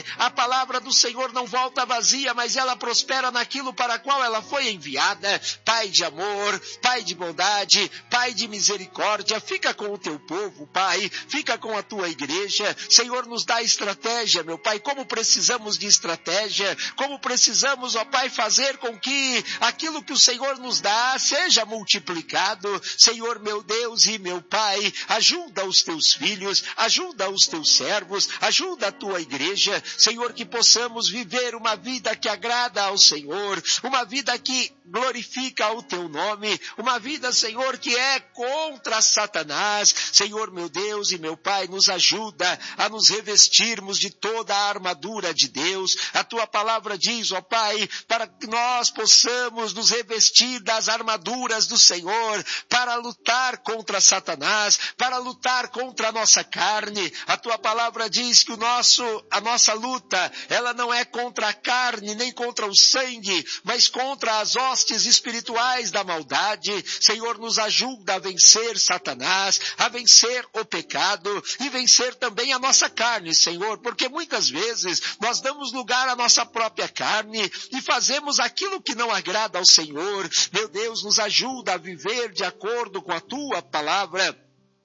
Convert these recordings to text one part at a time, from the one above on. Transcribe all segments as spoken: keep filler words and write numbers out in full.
a palavra do Senhor não volta vazia, mas ela prospera naquilo para qual ela foi enviada. Pai de amor, Pai de bondade, Pai de misericórdia, fica com o teu povo, Pai, fica com a tua igreja. Senhor, nos dá estratégia, meu Pai, como precisamos de estratégia, como precisamos, ó Pai, fazer com que aquilo que o Senhor nos dá seja multiplicado. Senhor, meu Deus e meu Pai, ajuda os teus filhos, ajuda os teus servos, ajuda a tua igreja, Senhor, que possamos viver uma vida que agrada ao Senhor, uma vida que glorifica o teu nome, uma vida, Senhor, que é contra Satanás. Senhor, meu Deus e meu Pai, nos ajuda a nos revestirmos de toda a armadura de Deus. A tua palavra diz, ó Pai, para que nós possamos nos revestir das armaduras do Senhor, para lutar contra Satanás, para lutar contra a nossa carne. A tua palavra diz que o nosso, a nossa luta, ela não é contra a carne, nem contra o sangue, mas contra as hostes espirituais da maldade. Senhor, nos ajuda a vencer Satanás, a vencer o pecado e vencer também a nossa carne, Senhor, porque muitas vezes nós damos lugar à nossa própria carne e fazemos aquilo que não agrada ao Senhor. Meu Deus, nos ajuda a viver de acordo com a tua palavra.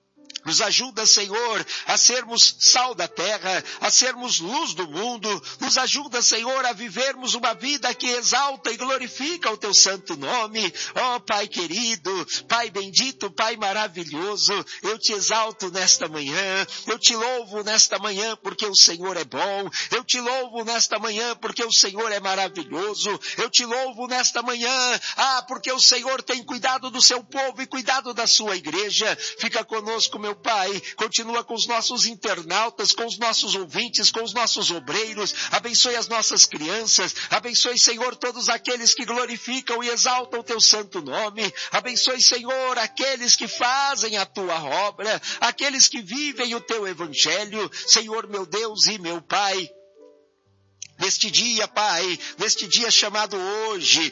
Nos ajuda, Senhor, a sermos sal da terra, a sermos luz do mundo. Nos ajuda, Senhor, a vivermos uma vida que exalta e glorifica o teu santo nome. Ó Pai querido, Pai bendito, Pai maravilhoso, eu te exalto nesta manhã, eu te louvo nesta manhã porque o Senhor é bom, eu te louvo nesta manhã porque o Senhor é maravilhoso, eu te louvo nesta manhã, ah, porque o Senhor tem cuidado do seu povo e cuidado da sua igreja. Fica conosco, meu Pai, continua com os nossos internautas, com os nossos ouvintes, com os nossos obreiros, abençoe as nossas crianças, abençoe, Senhor, todos aqueles que glorificam e exaltam o teu santo nome, abençoe, Senhor, aqueles que fazem a tua obra, aqueles que vivem o teu evangelho, Senhor, meu Deus e meu Pai. Neste dia, Pai, neste dia chamado hoje,